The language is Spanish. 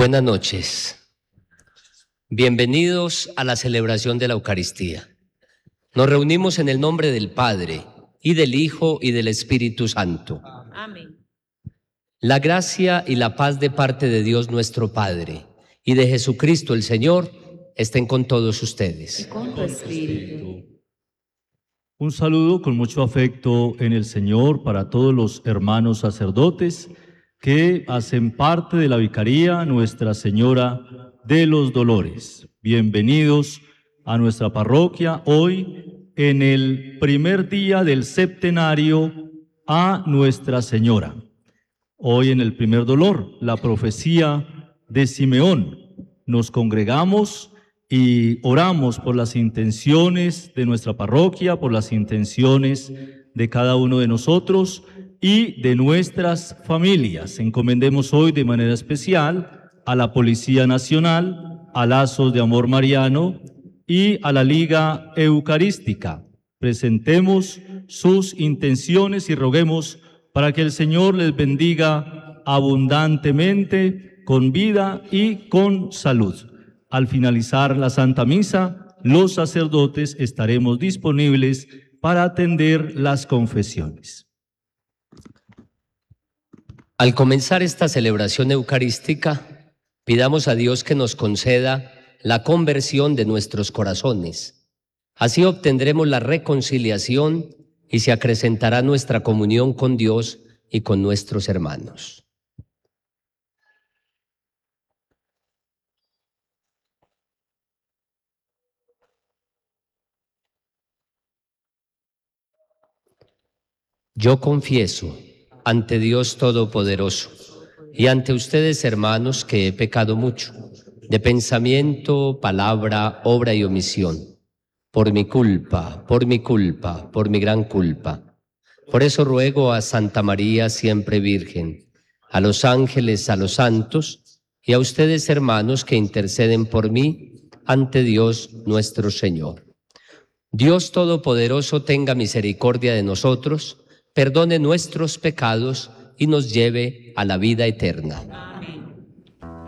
Buenas noches. Bienvenidos a la celebración de la Eucaristía. Nos reunimos en el nombre del Padre, y del Hijo, y del Espíritu Santo. Amén. La gracia y la paz de parte de Dios nuestro Padre, y de Jesucristo el Señor, estén con todos ustedes. Y con tu espíritu. Un saludo con mucho afecto en el Señor para todos los hermanos sacerdotes que hacen parte de la Vicaría Nuestra Señora de los Dolores. Bienvenidos a nuestra parroquia hoy en el primer día del septenario a Nuestra Señora. Hoy en el primer dolor, la profecía de Simeón. Nos congregamos y oramos por las intenciones de nuestra parroquia, por las intenciones de cada uno de nosotros y de nuestras familias. Encomendemos hoy de manera especial a la Policía Nacional, a Lazos de Amor Mariano y a la Liga Eucarística. Presentemos sus intenciones y roguemos para que el Señor les bendiga abundantemente con vida y con salud. Al finalizar la Santa Misa, los sacerdotes estaremos disponibles para atender las confesiones. Al comenzar esta celebración eucarística, pidamos a Dios que nos conceda la conversión de nuestros corazones. Así obtendremos la reconciliación y se acrecentará nuestra comunión con Dios y con nuestros hermanos. Yo confieso ante Dios Todopoderoso y ante ustedes, hermanos, que he pecado mucho, de pensamiento, palabra, obra y omisión, por mi culpa, por mi gran culpa. Por eso ruego a Santa María, siempre Virgen, a los ángeles, a los santos, y a ustedes, hermanos, que interceden por mí ante Dios nuestro Señor. Dios Todopoderoso tenga misericordia de nosotros, perdone nuestros pecados y nos lleve a la vida eterna.